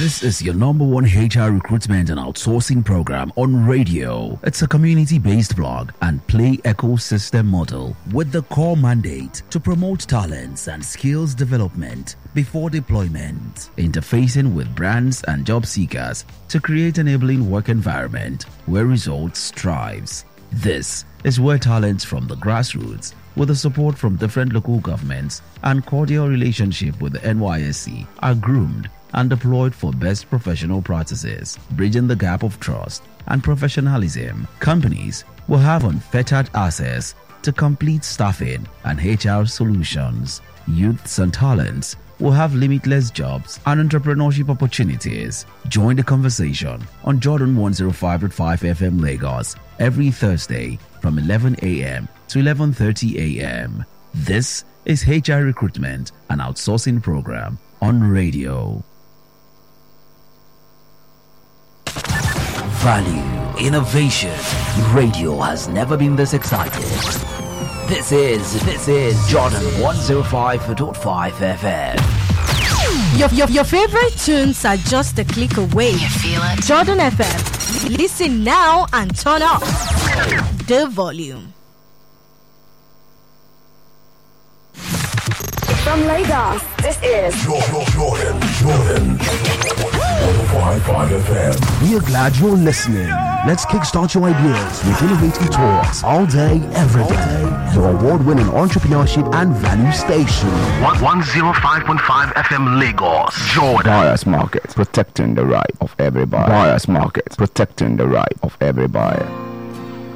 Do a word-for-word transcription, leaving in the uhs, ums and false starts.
This is your number one H R recruitment and outsourcing program on radio. It's a community-based blog and play ecosystem model with the core mandate to promote talents and skills development before deployment, interfacing with brands and job seekers to create enabling work environment where results thrives. This is where talents from the grassroots, with the support from different local governments and cordial relationship with the N Y S C, are groomed and deployed for best professional practices, bridging the gap of trust and professionalism. Companies will have unfettered access to complete staffing and H R solutions. Youths and talents will have limitless jobs and entrepreneurship opportunities. Join the conversation on Jordan one oh five point five F M Lagos every Thursday from eleven a.m. to eleven thirty a.m. This is H R Recruitment and Outsourcing Program on radio. Value, innovation. Radio has never been this excited. This is, this is Jordan one oh five point five F M. Your, your, your favorite tunes are just a click away. You feel it? Jordan F M. Listen now and turn up the volume. From Lagos, this is Jordan, Jordan, Jordan. one oh five point five F M. We are glad you're listening. Let's kickstart your ideas with innovative talks all day, every day. Your award-winning entrepreneurship and value station. one oh five point five F M Lagos, Jordan. Buyers Market, protecting the right of every buyer. Buyers Market, protecting the right of every buyer.